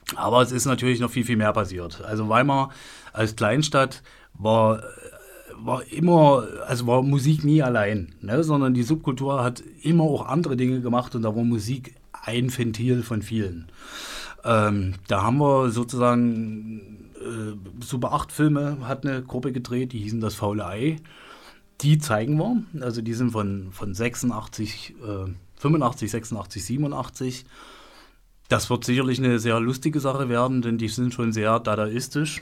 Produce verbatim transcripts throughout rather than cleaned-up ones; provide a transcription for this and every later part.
Aber es ist natürlich noch viel, viel mehr passiert. Also Weimar als Kleinstadt war, war immer, also war Musik nie allein, ne? Sondern die Subkultur hat immer auch andere Dinge gemacht und da war Musik ein Ventil von vielen. Ähm, da haben wir sozusagen äh, Super acht Filme, hat eine Gruppe gedreht, die hießen Das faule Ei. Die zeigen wir, also die sind von, von sechsundachtzig, äh, fünfundachtzig, sechsundachtzig, siebenundachtzig. Das wird sicherlich eine sehr lustige Sache werden, denn die sind schon sehr dadaistisch.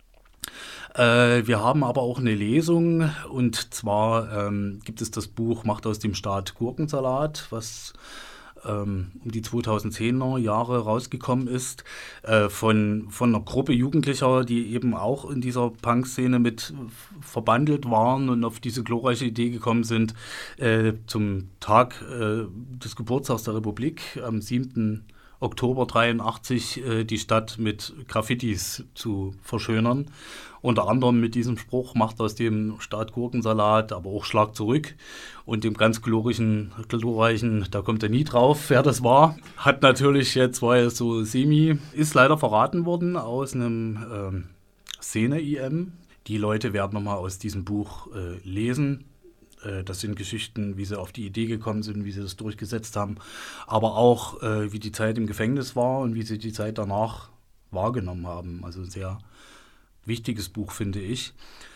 Äh, wir haben aber auch eine Lesung und zwar ähm, gibt es das Buch Macht aus dem Staat Gurkensalat, was ähm, um die zweitausendzehner Jahre rausgekommen ist, äh, von, von einer Gruppe Jugendlicher, die eben auch in dieser Punk-Szene mit verbandelt waren und auf diese glorreiche Idee gekommen sind, äh, zum Tag äh, des Geburtstags der Republik am siebten Oktober dreiundachtzig äh, die Stadt mit Graffitis zu verschönern. Unter anderem mit diesem Spruch, macht aus dem Staat Gurkensalat, aber auch Schlag zurück. Und dem ganz glorreichen, glorreichen, da kommt er nie drauf, wer das war. Hat natürlich jetzt, war es so semi, ist leider verraten worden aus einem ähm, Szene-I M. Die Leute werden nochmal aus diesem Buch äh, lesen. Das sind Geschichten, wie sie auf die Idee gekommen sind, wie sie das durchgesetzt haben, aber auch, äh, wie die Zeit im Gefängnis war und wie sie die Zeit danach wahrgenommen haben. Also ein sehr wichtiges Buch, finde ich.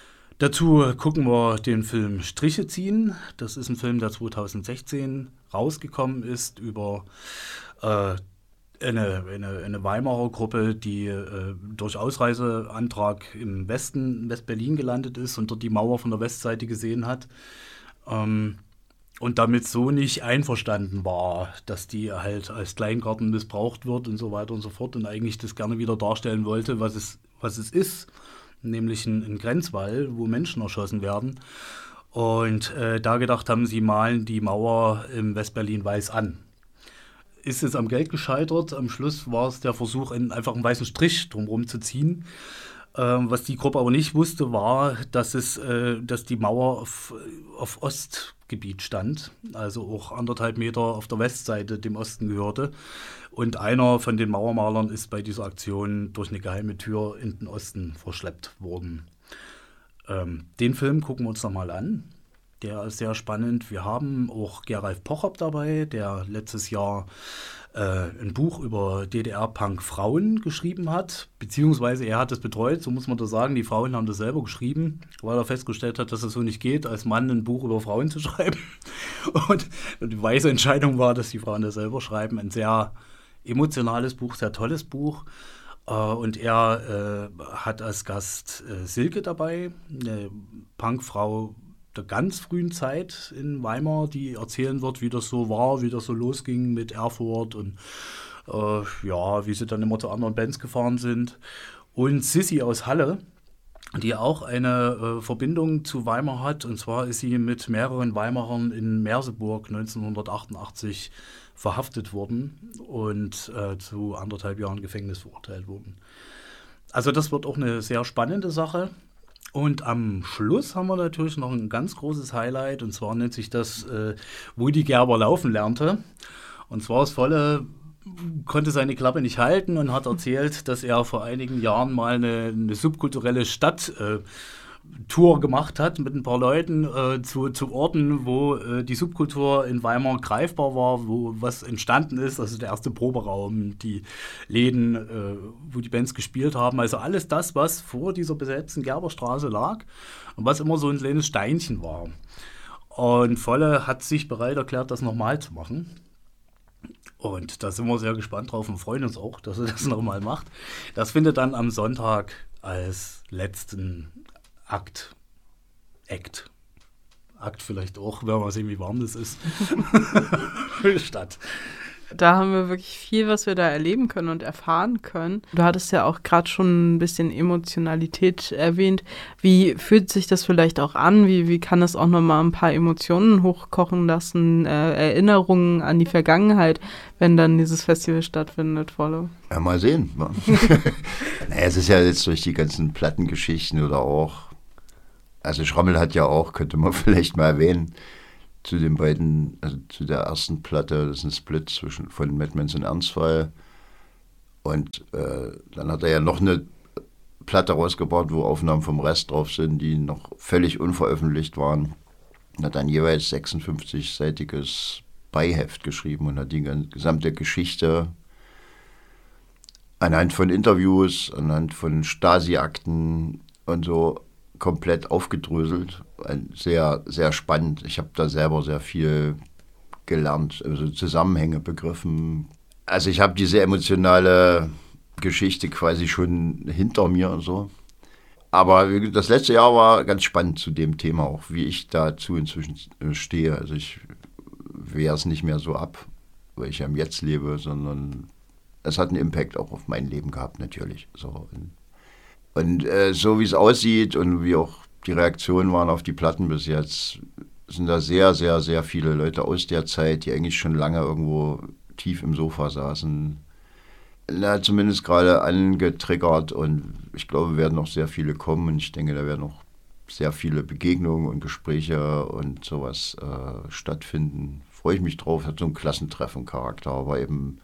Dazu gucken wir den Film Striche ziehen. Das ist ein Film, der zweitausendsechzehn rausgekommen ist über äh, eine, eine, eine Weimarer Gruppe, die äh, durch Ausreiseantrag im Westen, in West-Berlin gelandet ist und dort die Mauer von der Westseite gesehen hat. Ähm, und damit so nicht einverstanden war, dass die halt als Kleingarten missbraucht wird und so weiter und so fort und eigentlich das gerne wieder darstellen wollte, was es, was es ist, nämlich ein, ein Grenzwall, wo Menschen erschossen werden. Und äh, da gedacht haben, sie malen die Mauer im West-Berlin weiß an. Ist es am Geld gescheitert. Am Schluss war es der Versuch, einen, einfach einen weißen Strich drumherum zu ziehen. Ähm, was die Gruppe aber nicht wusste, war, dass, es, äh, dass die Mauer auf, auf Ostgebiet stand, also auch anderthalb Meter auf der Westseite dem Osten gehörte. Und einer von den Mauermalern ist bei dieser Aktion durch eine geheime Tür in den Osten verschleppt worden. Ähm, den Film gucken wir uns nochmal an. Der ist sehr spannend. Wir haben auch Geralf Pochop dabei, der letztes Jahr äh, ein Buch über D D R-Punk-Frauen geschrieben hat, beziehungsweise er hat es betreut, so muss man das sagen. Die Frauen haben das selber geschrieben, weil er festgestellt hat, dass es so nicht geht, als Mann ein Buch über Frauen zu schreiben. Und die weise Entscheidung war, dass die Frauen das selber schreiben. Ein sehr emotionales Buch, sehr tolles Buch. Uh, und er äh, hat als Gast äh, Silke dabei, eine Punkfrau der ganz frühen Zeit in Weimar, die erzählen wird, wie das so war, wie das so losging mit Erfurt und äh, ja, wie sie dann immer zu anderen Bands gefahren sind. Und Sissi aus Halle, die auch eine äh, Verbindung zu Weimar hat, und zwar ist sie mit mehreren Weimarern in Merseburg neunzehnhundertachtundachtzig verhaftet worden und äh, zu anderthalb Jahren Gefängnis verurteilt worden. Also das wird auch eine sehr spannende Sache. Und am Schluss haben wir natürlich noch ein ganz großes Highlight, und zwar nennt sich das, äh, wo die Gerber laufen lernte. Und zwar das Volle konnte seine Klappe nicht halten und hat erzählt, dass er vor einigen Jahren mal eine, eine subkulturelle Stadt äh, Tour gemacht hat mit ein paar Leuten äh, zu, zu Orten, wo äh, die Subkultur in Weimar greifbar war, wo was entstanden ist, also der erste Proberaum, die Läden, äh, wo die Bands gespielt haben, also alles das, was vor dieser besetzten Gerberstraße lag und was immer so ein kleines Steinchen war. Und Volle hat sich bereit erklärt, das nochmal zu machen. Und da sind wir sehr gespannt drauf und freuen uns auch, dass er das nochmal macht. Das findet dann am Sonntag als letzten Akt, Act, Akt vielleicht auch, werden wir sehen, wie warm das ist, statt. Da haben wir wirklich viel, was wir da erleben können und erfahren können. Du hattest ja auch gerade schon ein bisschen Emotionalität erwähnt. Wie fühlt sich das vielleicht auch an? Wie, wie kann das auch nochmal ein paar Emotionen hochkochen lassen, äh, Erinnerungen an die Vergangenheit, wenn dann dieses Festival stattfindet, Volle? Ja, mal sehen. Naja, es ist ja jetzt durch die ganzen Plattengeschichten oder auch, also Schrammel hat ja auch, könnte man vielleicht mal erwähnen, zu den beiden, also zu der ersten Platte, das ist ein Split zwischen von Madmans und Ernstfall. Und äh, dann hat er ja noch eine Platte rausgebracht, wo Aufnahmen vom Rest drauf sind, die noch völlig unveröffentlicht waren. Und hat dann jeweils sechsundfünfzig-seitiges Beiheft geschrieben und hat die gesamte Geschichte anhand von Interviews, anhand von Stasi-Akten und so komplett aufgedröselt. Sehr, sehr spannend. Ich habe da selber sehr viel gelernt, also Zusammenhänge begriffen. Also ich habe diese emotionale Geschichte quasi schon hinter mir und so. Aber das letzte Jahr war ganz spannend zu dem Thema, auch wie ich dazu inzwischen stehe. Also ich wehre es nicht mehr so ab, weil ich ja im Jetzt lebe, sondern es hat einen Impact auch auf mein Leben gehabt, natürlich. So. Und, und äh, so wie es aussieht und wie auch die Reaktionen waren auf die Platten bis jetzt, sind da sehr, sehr, sehr viele Leute aus der Zeit, die eigentlich schon lange irgendwo tief im Sofa saßen, na, zumindest gerade angetriggert, und ich glaube, werden noch sehr viele kommen, und ich denke, da werden noch sehr viele Begegnungen und Gespräche und sowas äh, stattfinden. Freue ich mich drauf, hat so einen Klassentreffen-Charakter, aber eben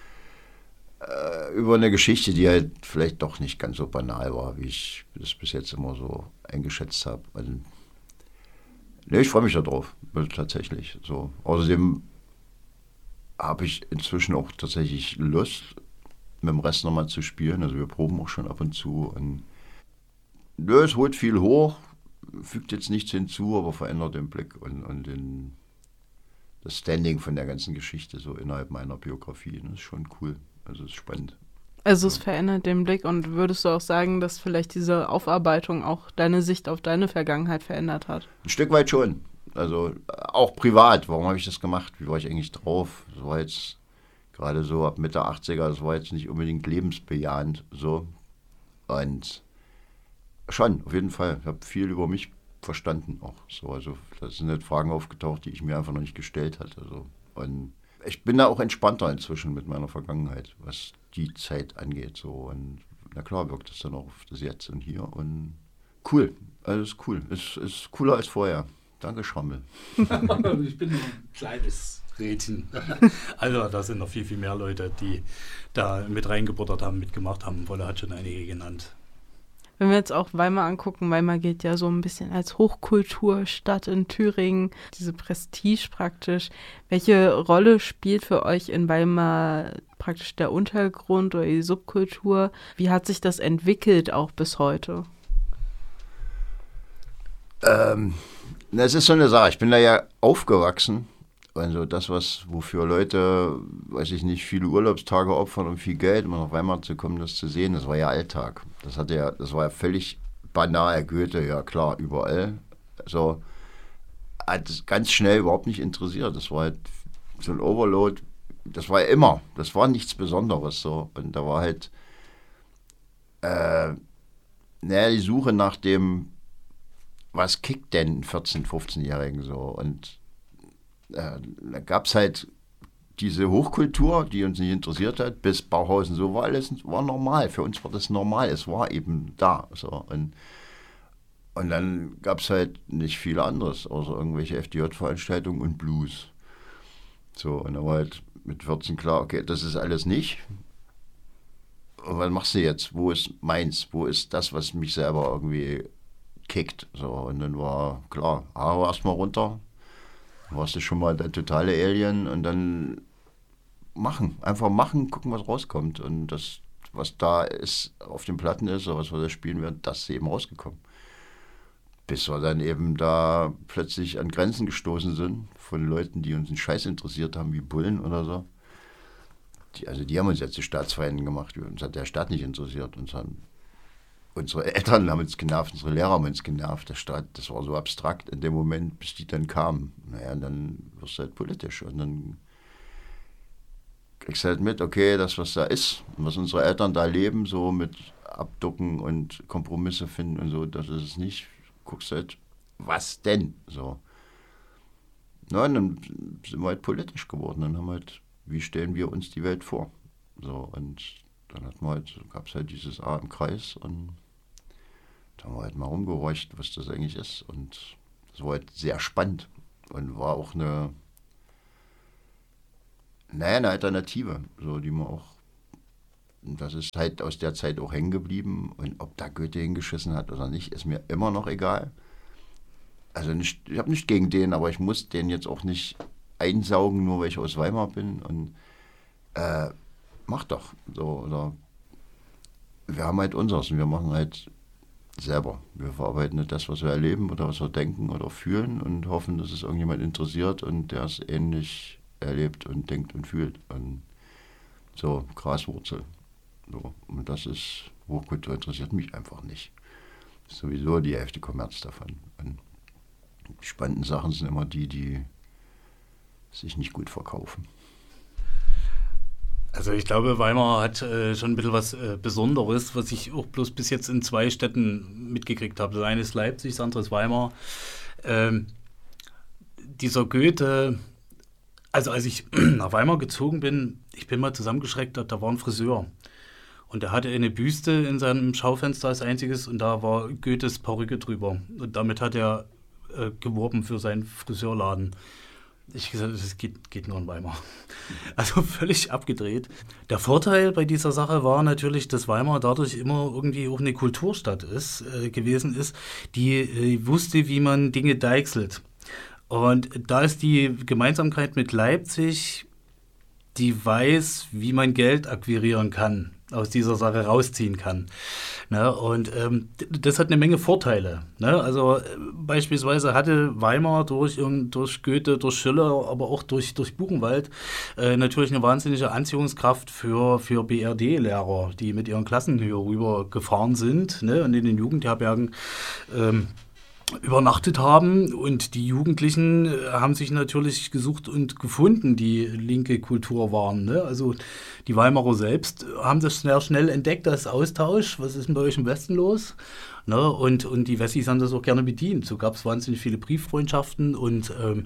äh, über eine Geschichte, die halt vielleicht doch nicht ganz so banal war, wie ich das bis jetzt immer so eingeschätzt habe. Also, ne, ich freue mich da drauf, tatsächlich. So. Außerdem habe ich inzwischen auch tatsächlich Lust, mit dem Rest nochmal zu spielen. Also wir proben auch schon ab und zu. Und nö, es holt viel hoch, fügt jetzt nichts hinzu, aber verändert den Blick und, und den, das Standing von der ganzen Geschichte so innerhalb meiner Biografie. Das ist schon cool. Also es ist spannend. Also es verändert den Blick, und würdest du auch sagen, dass vielleicht diese Aufarbeitung auch deine Sicht auf deine Vergangenheit verändert hat? Ein Stück weit schon. Also auch privat. Warum habe ich das gemacht? Wie war ich eigentlich drauf? Das war jetzt gerade so ab Mitte achtziger, das war jetzt nicht unbedingt lebensbejahend so. Und schon, auf jeden Fall. Ich habe viel über mich verstanden auch so. Also da sind halt Fragen aufgetaucht, die ich mir einfach noch nicht gestellt hatte. So. Und ich bin da auch entspannter inzwischen mit meiner Vergangenheit, was die Zeit angeht. So. Und na klar wirkt es dann auch auf das Jetzt und Hier. Und cool, alles cool. Es ist cooler als vorher. Danke, Schrammel. Ich bin nur ein kleines Rädchen. Also da sind noch viel, viel mehr Leute, die da mit reingebuttert haben, mitgemacht haben. Wolle hat schon einige genannt. Wenn wir jetzt auch Weimar angucken, Weimar gilt ja so ein bisschen als Hochkulturstadt in Thüringen, diese Prestige praktisch. Welche Rolle spielt für euch in Weimar praktisch der Untergrund oder die Subkultur? Wie hat sich das entwickelt auch bis heute? Ähm, das ist so eine Sache. Ich bin da ja aufgewachsen. Also das, was wofür Leute, weiß ich nicht, viele Urlaubstage opfern und viel Geld, um nach Weimar zu kommen, das zu sehen, das war ja Alltag. Das hatte ja, das war ja völlig banal. Goethe, ja klar, überall. Also hat es ganz schnell überhaupt nicht interessiert. Das war halt so ein Overload. Das war ja immer. Das war nichts Besonderes so. Und da war halt äh, naja, die Suche nach dem, was kickt denn einen vierzehn-, fünfzehnjährigen so. Und Äh, da gab es halt diese Hochkultur, die uns nicht interessiert hat, bis Bauhausen, so war alles war normal. Für uns war das normal, es war eben da. So. Und, und dann gab es halt nicht viel anderes, außer irgendwelche F D J-Veranstaltungen und Blues. So, und dann war halt mit vierzehn klar, okay, das ist alles nicht. Und was machst du jetzt? Wo ist meins? Wo ist das, was mich selber irgendwie kickt? So, und dann war klar, Haare erstmal runter. Warst du schon mal der totale Alien, und dann machen, einfach machen, gucken, was rauskommt. Und das, was da ist, auf den Platten ist, oder was wir da spielen werden, das ist eben rausgekommen. Bis wir dann eben da plötzlich an Grenzen gestoßen sind von Leuten, die uns einen Scheiß interessiert haben, wie Bullen oder so. Die, also die haben uns jetzt zu Staatsfeinden gemacht, uns hat der Staat nicht interessiert. Uns haben, unsere Eltern haben uns genervt, unsere Lehrer haben uns genervt, der Staat, das war so abstrakt in dem Moment, bis die dann kamen. Naja, dann wirst du halt politisch, und dann kriegst du halt mit, okay, das, was da ist, was unsere Eltern da leben, so mit Abducken und Kompromisse finden und so, das ist es nicht. Guckst halt, was denn? So. Na, und dann sind wir halt politisch geworden, dann haben wir halt, wie stellen wir uns die Welt vor? So, und dann hat man halt, gab es halt dieses A im Kreis, und da haben wir halt mal rumgehorcht, was das eigentlich ist. Und das war halt sehr spannend und war auch eine, naja, eine Alternative, so, die man auch das ist halt aus der Zeit auch hängen geblieben. Und ob da Goethe hingeschissen hat oder nicht, ist mir immer noch egal. Also nicht, ich habe nichts gegen den, aber ich muss den jetzt auch nicht einsaugen, nur weil ich aus Weimar bin. Und äh, mach doch. So, oder wir haben halt unseres und wir machen halt selber. Wir verarbeiten nicht das, was wir erleben oder was wir denken oder fühlen und hoffen, dass es irgendjemand interessiert und der es ähnlich erlebt und denkt und fühlt. Und so, Graswurzel. So. Und das ist, Hochkultur interessiert mich einfach nicht. Das ist sowieso die Hälfte Kommerz davon. Und die spannenden Sachen sind immer die, die sich nicht gut verkaufen. Also ich glaube, Weimar hat äh, schon ein bisschen was äh, Besonderes, was ich auch bloß bis jetzt in zwei Städten mitgekriegt habe. Das eine ist Leipzig, das andere ist Weimar. Ähm, dieser Goethe, also als ich nach Weimar gezogen bin, ich bin mal zusammengeschreckt, da war ein Friseur. Und er hatte eine Büste in seinem Schaufenster als einziges und da war Goethes Perücke drüber. Und damit hat er äh, geworben für seinen Friseurladen. Ich gesagt, das geht, geht nur in Weimar. Also völlig abgedreht. Der Vorteil bei dieser Sache war natürlich, dass Weimar dadurch immer irgendwie auch eine Kulturstadt ist, äh, gewesen ist, die äh, wusste, wie man Dinge deichselt. Und da ist die Gemeinsamkeit mit Leipzig, die weiß, wie man Geld akquirieren kann, aus dieser Sache rausziehen kann. Ne? Und ähm, das hat eine Menge Vorteile. Ne? Also äh, beispielsweise hatte Weimar durch, durch Goethe, durch Schiller, aber auch durch, durch Buchenwald äh, natürlich eine wahnsinnige Anziehungskraft für, für B R D-Lehrer, die mit ihren Klassen hier rüber gefahren sind, ne? Und in den Jugendherbergen ähm, übernachtet haben und die Jugendlichen äh, haben sich natürlich gesucht und gefunden, die linke Kultur waren. Ne? Also die Weimarer selbst haben das sehr schnell entdeckt als Austausch. Was ist denn bei euch im Westen los? Ne? Und, und die Wessis haben das auch gerne bedient. So gab es wahnsinnig viele Brieffreundschaften und ähm,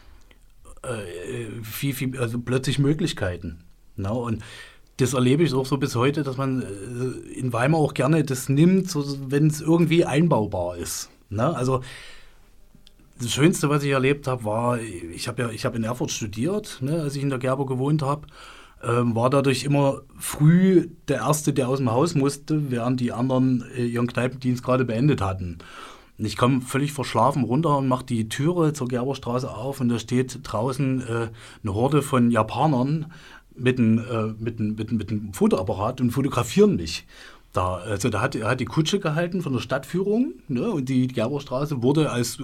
äh, viel, viel, also plötzlich Möglichkeiten. Ne? Und das erlebe ich auch so bis heute, dass man äh, in Weimar auch gerne das nimmt, so, wenn es irgendwie einbaubar ist. Ne? Also das Schönste, was ich erlebt habe, war, ich habe ja, ich habe in Erfurt studiert, ne, als ich in der Gerber gewohnt habe, ähm, war dadurch immer früh der Erste, der aus dem Haus musste, während die anderen äh, ihren Kneipendienst gerade beendet hatten. Und ich komme völlig verschlafen runter und mache die Türe zur Gerberstraße auf und da steht draußen äh, eine Horde von Japanern mit einem äh, mit ein, mit ein, mit ein Fotoapparat und fotografieren mich. Da, also da hat, hat die Kutsche gehalten von der Stadtführung, ne, und die Gerberstraße wurde als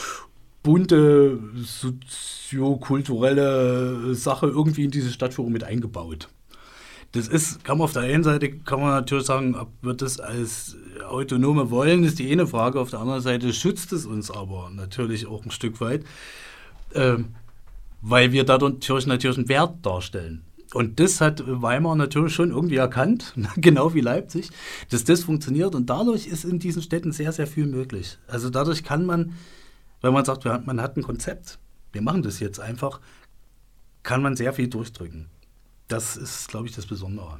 bunte soziokulturelle Sache irgendwie in diese Stadtführung mit eingebaut. Das ist, kann man auf der einen Seite, kann man natürlich sagen, ob wir das als Autonome wollen, ist die eine Frage. Auf der anderen Seite schützt es uns aber natürlich auch ein Stück weit, äh, weil wir dadurch natürlich einen Wert darstellen. Und das hat Weimar natürlich schon irgendwie erkannt, genau wie Leipzig, dass das funktioniert. Und dadurch ist in diesen Städten sehr, sehr viel möglich. Also dadurch kann man, wenn man sagt, man hat ein Konzept, wir machen das jetzt einfach, kann man sehr viel durchdrücken. Das ist, glaube ich, das Besondere.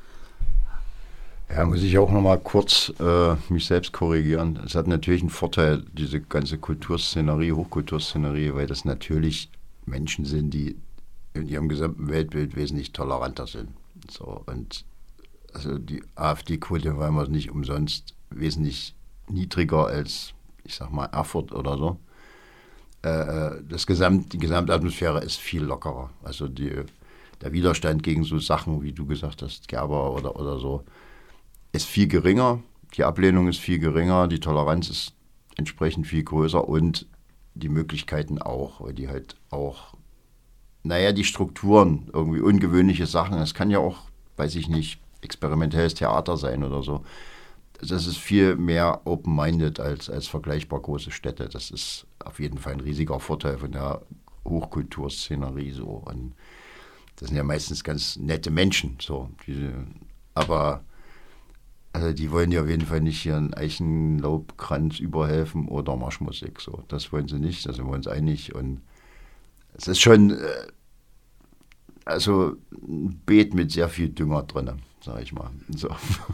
Ja, muss ich auch noch mal kurz äh, mich selbst korrigieren. Es hat natürlich einen Vorteil, diese ganze Kulturszenerie, Hochkulturszenerie, weil das natürlich Menschen sind, die in ihrem gesamten Weltbild wesentlich toleranter sind. So, und also die AfD-Quote in Weimar ist nicht umsonst wesentlich niedriger als, ich sag mal, Erfurt oder so. Äh, das Gesamt, die Gesamtatmosphäre ist viel lockerer. Also die, der Widerstand gegen so Sachen, wie du gesagt hast, Gerber oder, oder so, ist viel geringer. Die Ablehnung ist viel geringer, die Toleranz ist entsprechend viel größer und die Möglichkeiten auch, weil die halt auch Naja, die Strukturen, irgendwie ungewöhnliche Sachen. Es kann ja auch, weiß ich nicht, experimentelles Theater sein oder so. Das ist viel mehr open-minded als, als vergleichbar große Städte. Das ist auf jeden Fall ein riesiger Vorteil von der Hochkulturszenerie. So. Und das sind ja meistens ganz nette Menschen. So. Die, aber also die wollen ja auf jeden Fall nicht hier einen Eichenlaubkranz überhelfen oder Marschmusik. So. Das wollen sie nicht, da sind wir uns einig. Und es ist schon äh, also ein Beet mit sehr viel Dünger drin, sage ich mal. So.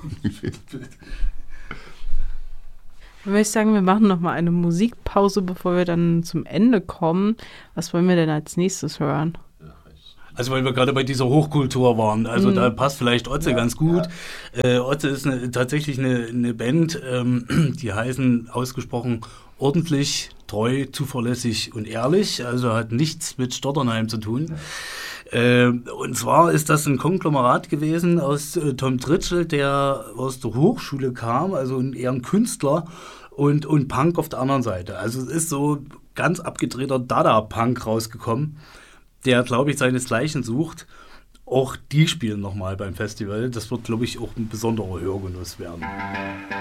Dann würde ich sagen, wir machen noch mal eine Musikpause, bevor wir dann zum Ende kommen. Was wollen wir denn als nächstes hören? Also weil wir gerade bei dieser Hochkultur waren, also mhm. da passt vielleicht Otze ja, ganz gut. Ja. Äh, Otze ist eine, tatsächlich eine, eine Band, ähm, die heißen ausgesprochen ordentlich, treu, zuverlässig und ehrlich, also hat nichts mit Stotternheim zu tun. Äh, und zwar ist das ein Konglomerat gewesen aus äh, Tom Tritschel, der aus der Hochschule kam, also eher ein Künstler, und, und Punk auf der anderen Seite. Also es ist so ganz abgedrehter Dada-Punk rausgekommen, der, glaube ich, seinesgleichen sucht. Auch die spielen nochmal beim Festival. Das wird, glaube ich, auch ein besonderer Hörgenuss werden.